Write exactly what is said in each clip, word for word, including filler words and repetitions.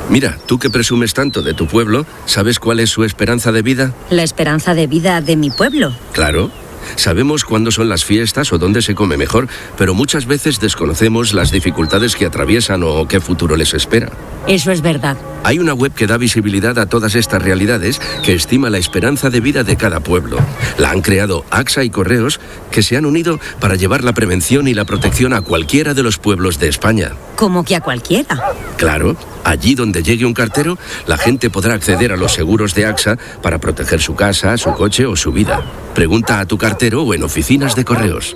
Mira, tú que presumes tanto de tu pueblo, ¿sabes cuál es su esperanza de vida? ¿La esperanza de vida de mi pueblo? Claro. Sabemos cuándo son las fiestas o dónde se come mejor, pero muchas veces desconocemos las dificultades que atraviesan o qué futuro les espera. Eso es verdad. Hay una web que da visibilidad a todas estas realidades, que estima la esperanza de vida de cada pueblo. La han creado A X A y Correos, que se han unido para llevar la prevención y la protección a cualquiera de los pueblos de España. ¿Cómo que a cualquiera? Claro. Allí donde llegue un cartero, la gente podrá acceder a los seguros de A X A para proteger su casa, su coche o su vida. Pregunta a tu cartero o en oficinas de Correos.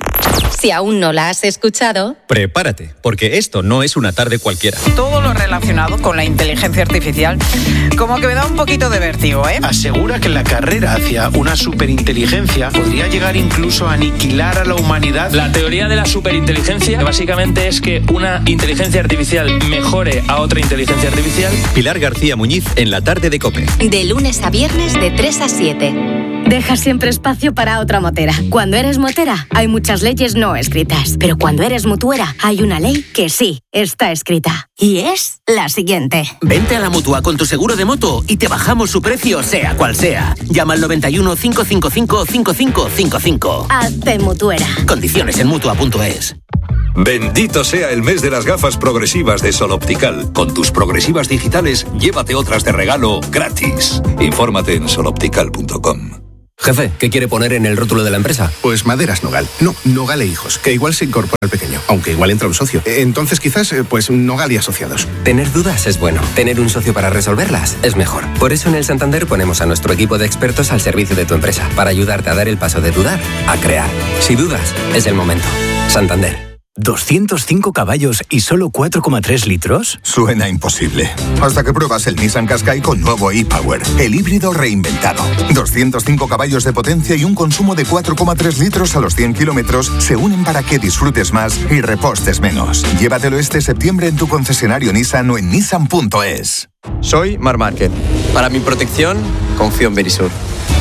Si aún no la has escuchado, prepárate, porque esto no es una tarde cualquiera. Todo lo relacionado con la inteligencia artificial, como que me da un poquito de vértigo, ¿eh? Asegura que la carrera hacia una superinteligencia podría llegar incluso a aniquilar a la humanidad. La teoría de la superinteligencia básicamente es que una inteligencia artificial mejore a otra inteligencia artificial. Pilar García Muñiz en la tarde de COPE. De lunes a viernes de tres a siete. Deja siempre espacio para otra motera. Cuando eres motera, hay muchas leyes no escritas. Pero cuando eres mutuera, hay una ley que sí está escrita. Y es la siguiente. Vente a la Mutua con tu seguro de moto y te bajamos su precio, sea cual sea. Llama al noventa y uno, cinco cinco cinco, cinco cinco cinco cinco. Hazte mutuera. Condiciones en mutua punto es. Bendito sea el mes de las gafas progresivas de Sol Optical. Con tus progresivas digitales, llévate otras de regalo gratis. Infórmate en sol optical punto com. Jefe, ¿qué quiere poner en el rótulo de la empresa? Pues Maderas Nogal. No, Nogal e Hijos, que igual se incorpora el pequeño, aunque igual entra un socio. Entonces quizás, pues Nogal y Asociados. Tener dudas es bueno. Tener un socio para resolverlas es mejor. Por eso en el Santander ponemos a nuestro equipo de expertos al servicio de tu empresa, para ayudarte a dar el paso de dudar a crear. Si dudas, es el momento. Santander. ¿doscientos cinco caballos y solo cuatro coma tres litros? Suena imposible. Hasta que pruebas el Nissan Qashqai con nuevo e-Power, el híbrido reinventado. doscientos cinco caballos de potencia y un consumo de cuatro coma tres litros a los cien kilómetros se unen para que disfrutes más y repostes menos. Llévatelo este septiembre en tu concesionario Nissan o en nissan punto es. Soy Marc Márquez. Para mi protección, confío en Verisur.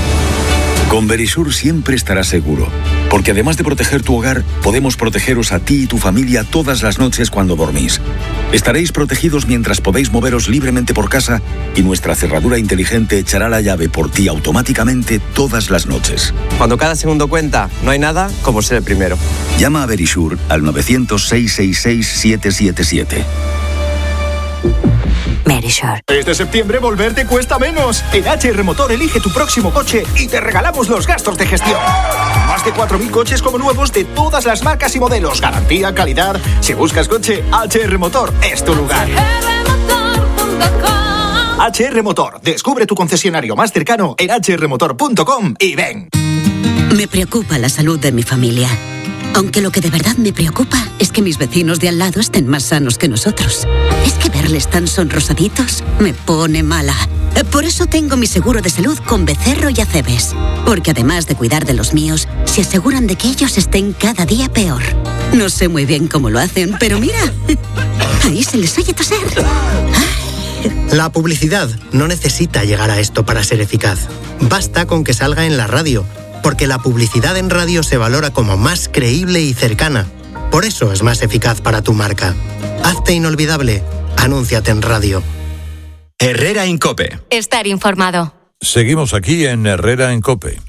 Con Verisur siempre estarás seguro, porque además de proteger tu hogar, podemos protegeros a ti y tu familia todas las noches cuando dormís. Estaréis protegidos mientras podéis moveros libremente por casa y nuestra cerradura inteligente echará la llave por ti automáticamente todas las noches. Cuando cada segundo cuenta, no hay nada como ser el primero. Llama a Verisur al novecientos, seiscientos sesenta y seis, siete siete siete. Verisur. Este septiembre volverte cuesta menos. En H R Motor elige tu próximo coche y te regalamos los gastos de gestión. Más de cuatro mil coches como nuevos de todas las marcas y modelos. Garantía, calidad. Si buscas coche, H R Motor es tu lugar. H R Motor. Descubre tu concesionario más cercano en h r motor punto com y ven. Me preocupa la salud de mi familia. Aunque lo que de verdad me preocupa es que mis vecinos de al lado estén más sanos que nosotros. Es que verles tan sonrosaditos me pone mala. Por eso tengo mi seguro de salud con Becerro y Acebes. Porque además de cuidar de los míos, se aseguran de que ellos estén cada día peor. No sé muy bien cómo lo hacen, pero mira, ahí se les oye toser. La publicidad no necesita llegar a esto para ser eficaz. Basta con que salga en la radio. Porque la publicidad en radio se valora como más creíble y cercana. Por eso es más eficaz para tu marca. Hazte inolvidable. Anúnciate en radio. Herrera en COPE. Estar informado. Seguimos aquí en Herrera en COPE.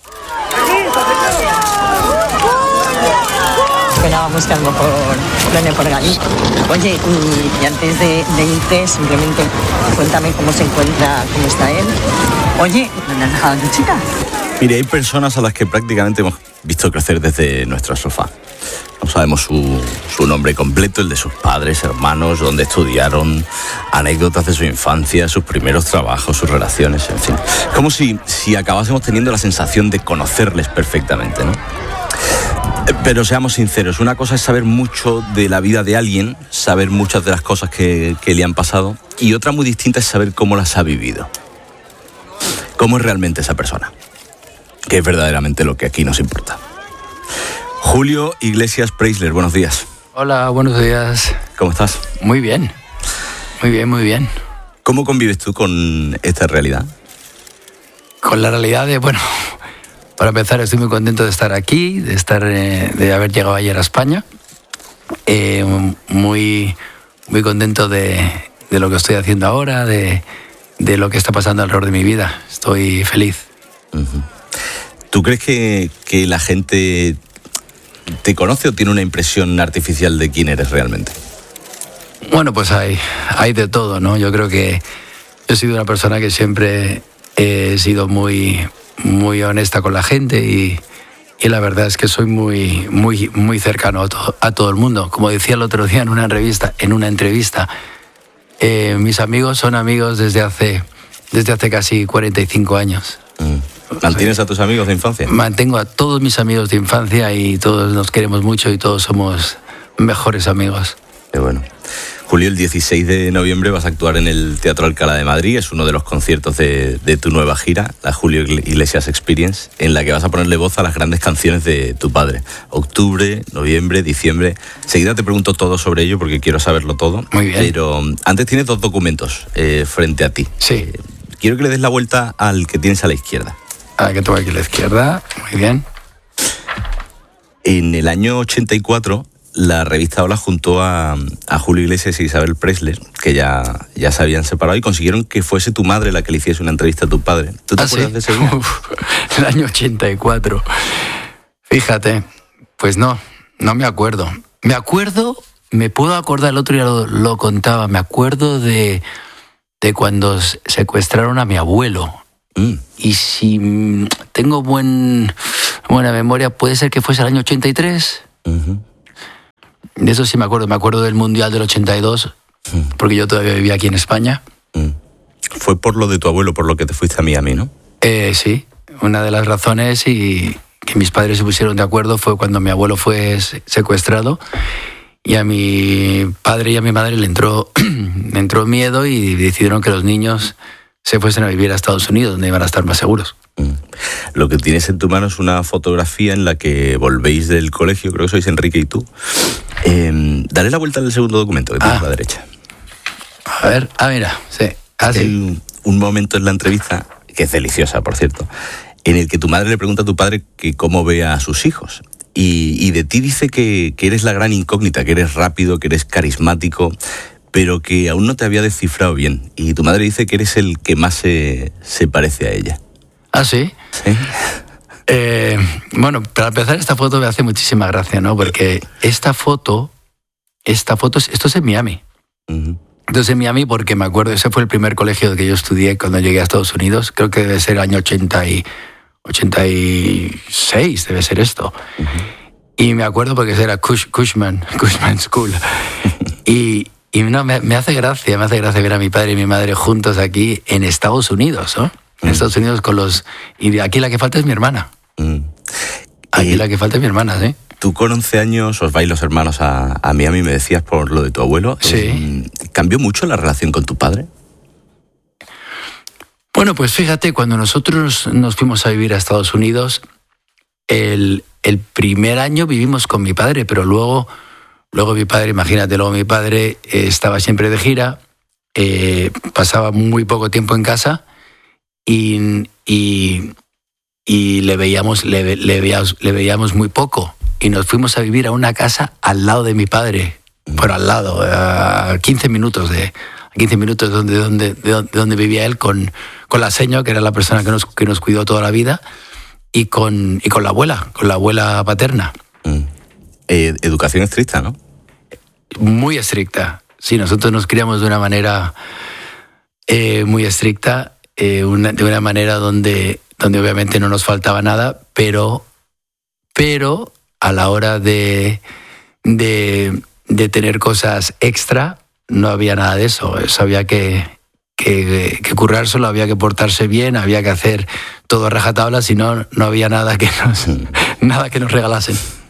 Esperábamos que a lo mejor viene por ahí. Oye, y, y antes de, de irte, simplemente cuéntame cómo se encuentra, cómo está él. Oye, ¿me has dejado tu chica? Mire, hay personas a las que prácticamente hemos visto crecer desde nuestro sofá. No sabemos su, su nombre completo, el de sus padres, hermanos, dónde estudiaron, anécdotas de su infancia, sus primeros trabajos, sus relaciones, en fin. Como si, si acabásemos teniendo la sensación de conocerles perfectamente, ¿no? Pero seamos sinceros, una cosa es saber mucho de la vida de alguien, saber muchas de las cosas que, que le han pasado, y otra muy distinta es saber cómo las ha vivido. ¿Cómo es realmente esa persona? Que es verdaderamente lo que aquí nos importa. Julio Iglesias Preisler, buenos días. Hola, buenos días. ¿Cómo estás? Muy bien, muy bien, muy bien. ¿Cómo convives tú con esta realidad? Con la realidad de, bueno, para empezar estoy muy contento de estar aquí, de estar, eh, de haber llegado ayer a España. Eh, muy, muy contento de, de lo que estoy haciendo ahora, de, de lo que está pasando alrededor de mi vida. Estoy feliz. Uh-huh. ¿Tú crees que, que la gente te conoce o tiene una impresión artificial de quién eres realmente? Bueno, pues hay, hay de todo, ¿no? Yo creo que yo he sido una persona que siempre he sido muy, muy honesta con la gente y, y la verdad es que soy muy, muy, muy cercano a, to, a todo el mundo. Como decía el otro día en una entrevista, en una entrevista, eh, mis amigos son amigos desde hace, desde hace casi cuarenta y cinco años. Mm. ¿Mantienes a tus amigos de infancia? Mantengo a todos mis amigos de infancia y todos nos queremos mucho y todos somos mejores amigos. Qué bueno. Julio, el dieciséis de noviembre vas a actuar en el Teatro Alcalá de Madrid. Es uno de los conciertos de, de tu nueva gira, la Julio Iglesias Experience, en la que vas a ponerle voz a las grandes canciones de tu padre. Octubre, noviembre, diciembre. Enseguida te pregunto todo sobre ello porque quiero saberlo todo. Muy bien. Pero antes tienes dos documentos eh, frente a ti. Sí. Eh, quiero que le des la vuelta al que tienes a la izquierda. Ah, que tengo aquí a la izquierda. Muy bien. En el año ochenta y cuatro... la revista Hola juntó a, a Julio Iglesias y Isabel Presley, que ya, ya se habían separado, y consiguieron que fuese tu madre la que le hiciese una entrevista a tu padre. ¿Tú te ¿Ah, acuerdas sí? de ese día? Uf, el año ochenta y cuatro. Fíjate, pues no, no me acuerdo. Me acuerdo, me puedo acordar, el otro día lo, lo contaba, me acuerdo de, de cuando secuestraron a mi abuelo. Mm. Y si tengo buen, buena memoria, puede ser que fuese el año ochenta y tres. Uh-huh. De eso sí me acuerdo. Me acuerdo del Mundial del ochenta y dos, porque yo todavía vivía aquí en España. Fue por lo de tu abuelo, por lo que te fuiste a Miami, ¿no? Eh, sí, una de las razones y que mis padres se pusieron de acuerdo fue cuando mi abuelo fue secuestrado y a mi padre y a mi madre le entró, le entró miedo y decidieron que los niños se fuesen a vivir a Estados Unidos, donde iban a estar más seguros. Lo que tienes en tu mano es una fotografía en la que volvéis del colegio, creo que sois Enrique y tú. Eh, dale la vuelta al segundo documento que tienes ah. a la derecha. A ver, ah, mira, sí. Ah, sí. Hay un momento en la entrevista, que es deliciosa, por cierto, en el que tu madre le pregunta a tu padre que cómo ve a sus hijos. Y, y de ti dice que, que eres la gran incógnita, que eres rápido, que eres carismático, pero que aún no te había descifrado bien. Y tu madre dice que eres el que más se, se parece a ella. ¿Ah, sí? Sí. Eh, bueno, para empezar, esta foto me hace muchísima gracia, ¿no? Porque esta foto, esta foto, esto es en Miami. Uh-huh. Entonces en Miami, porque me acuerdo, ese fue el primer colegio que yo estudié cuando llegué a Estados Unidos. Creo que debe ser el año ochenta y, ochenta y seis, debe ser esto. Uh-huh. Y me acuerdo porque era Cush, Cushman, Cushman School. y y no, me, me hace gracia, me hace gracia ver a mi padre y mi madre juntos aquí en Estados Unidos, ¿no? En Estados Unidos con los... Y aquí la que falta es mi hermana. Mm. Aquí eh, la que falta es mi hermana, ¿sí? Tú con once años os vais los hermanos a, a Miami, me decías por lo de tu abuelo. Sí. Eh, ¿Cambió mucho la relación con tu padre? Bueno, pues fíjate, cuando nosotros nos fuimos a vivir a Estados Unidos, el, el primer año vivimos con mi padre, pero luego, luego mi padre, imagínate, luego mi padre eh, estaba siempre de gira, eh, pasaba muy poco tiempo en casa. Y, y, y le, veíamos, le, le, veíamos, le veíamos muy poco. Y nos fuimos a vivir a una casa al lado de mi padre, por al lado, a quince minutos de, quince minutos de donde, donde, de donde vivía él, con, con la señora, que era la persona que nos, que nos cuidó toda la vida, y con, y con la abuela, con la abuela paterna. Mm. Eh, educación estricta, ¿no? Muy estricta. Sí, nosotros nos criamos de una manera eh, muy estricta. Eh, una, de una manera donde, donde obviamente no nos faltaba nada, pero, pero a la hora de, de, de tener cosas extra, no había nada de eso. Eso había que, que, que currárselo, había que portarse bien, había que hacer todo a rajatabla, si no, no había nada que nos, nada que nos regalasen.